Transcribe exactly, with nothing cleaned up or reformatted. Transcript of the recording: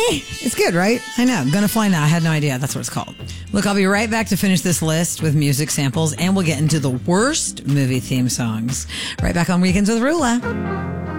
Really? It's good, right? I know. Gonna Fly Now. I had no idea. That's what it's called. Look, I'll be right back to finish this list with music samples, and we'll get into the worst movie theme songs. Right back on Weekends with Rula.